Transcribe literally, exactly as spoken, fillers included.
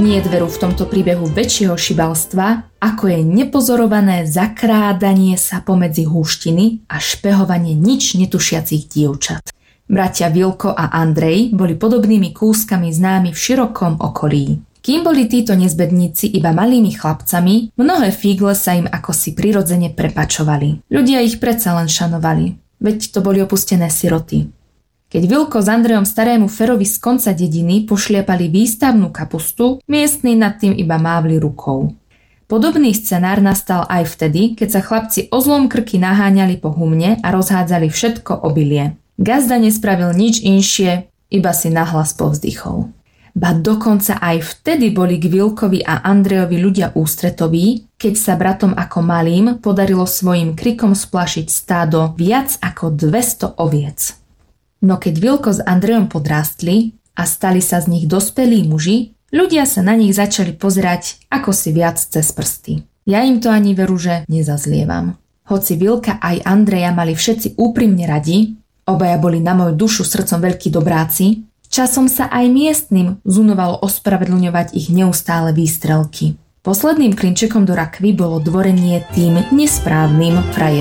Nie je veru v tomto príbehu väčšieho šibalstva, ako je nepozorované zakrádanie sa pomedzi húštiny a špehovanie nič netušiacich dievčat. Bratia Vilko a Andrej boli podobnými kúskami známi v širokom okolí. Kým boli títo nezbedníci iba malými chlapcami, mnohé figle sa im akosi prirodzene prepačovali. Ľudia ich predsa len šanovali, veď to boli opustené siroty. Keď Vilko s Andrejom starému Ferovi z konca dediny pošliapali výstavnú kapustu, miestni nad tým iba mávli rukou. Podobný scenár nastal aj vtedy, keď sa chlapci o zlom krky naháňali po humne a rozhádzali všetko obilie. Gazda nespravil nič inšie, iba si nahlas povzdychol. Ba dokonca aj vtedy boli k Vilkovi a Andrejovi ľudia ústretoví, keď sa bratom ako malým podarilo svojim krikom splašiť stádo viac ako dvesto oviec. No keď Vilko s Andrejom podrástli a stali sa z nich dospelí muži, ľudia sa na nich začali pozerať ako si viac cez prsty. Ja im to ani veru, že nezazlievam. Hoci Vilka aj Andreja mali všetci úprimne radi, obaja boli na moju dušu srdcom veľkí dobráci, časom sa aj miestnym zunovalo ospravedlňovať ich neustále výstrelky. Posledným klinčekom do rakvy bolo dvorenie tým nesprávnym frajerom.